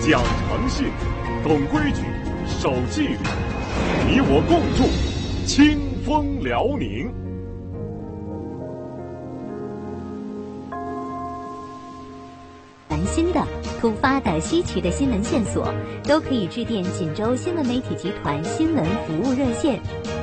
讲诚信，懂规矩，守纪律，你我共筑清风辽宁。 全新的、突发的、稀奇的新闻线索，都可以致电锦州新闻媒体集团新闻服务热线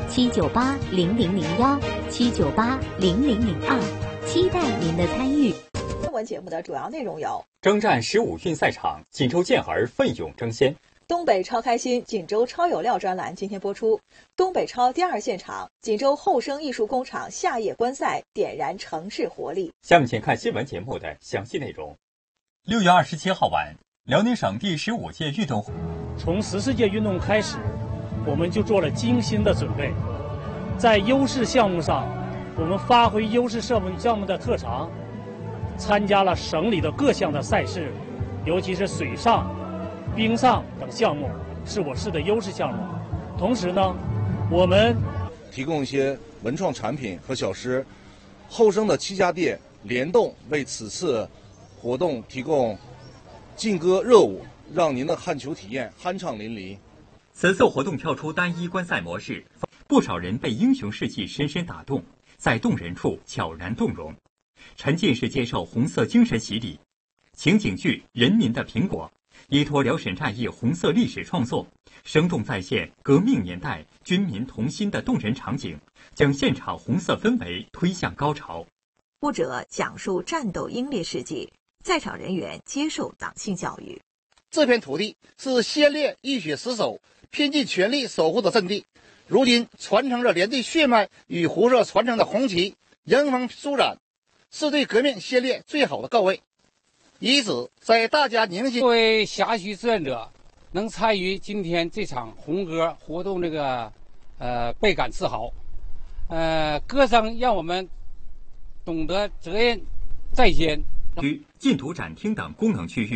798-0001，798-0002，期待您的参与。 新闻节目的主要内容有： 征战15运赛场，锦州健儿奋勇争先； 东北超开心，锦州超有料专栏今天播出。东北超第二现场，锦州后生艺术工厂夏夜观赛，点燃城市活力。 下面请看新闻节目的详细内容。6月27号晚，辽宁省第15届运动会从14届运动开始，我们就做了精心的准备。在优势项目上，我们发挥优势项目的特长，参加了省里的各项的赛事，尤其是水上、冰上等项目是我市的优势项目。同时呢，我们提供一些文创产品和小吃，后生的7家店联动为此次活动提供劲歌热舞，让您的看球体验酣畅淋漓。 此次活动跳出单一观赛模式，不少人被英雄事迹深深打动，在动人处悄然动容，沉浸式接受红色精神洗礼。情景剧《人民的苹果》依托辽沈战役红色历史创作，生动再现革命年代军民同心的动人场景，将现场红色氛围推向高潮。 舞者讲述战斗英烈事迹，在场人员接受党性教育。 这片土地是先烈浴血死守、拼尽全力守护的阵地，如今传承着连队血脉与胡社传承的红旗，迎风舒展，是对革命先烈最好的告慰。以此在大家凝心。 作为辖区志愿者，能参与今天这场红歌活动，倍感自豪。歌声让我们懂得责任在肩。 禁赌展厅等功能区域